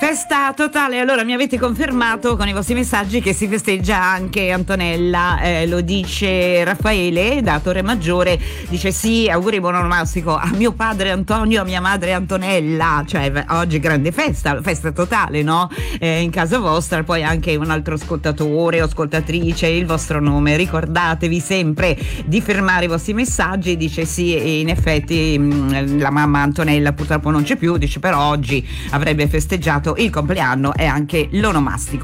Festa totale, allora mi avete confermato con i vostri messaggi che si festeggia anche Antonella, lo dice Raffaele da Torre Maggiore, dice sì, auguri buon onomastico a mio padre Antonio, a mia madre Antonella, cioè oggi grande festa totale, no? In casa vostra. Poi anche un altro ascoltatore o ascoltatrice, il vostro nome, ricordatevi sempre di firmare i vostri messaggi, dice sì, in effetti la mamma Antonella purtroppo non c'è più, dice però oggi avrebbe festeggiato il compleanno e anche l'onomastico.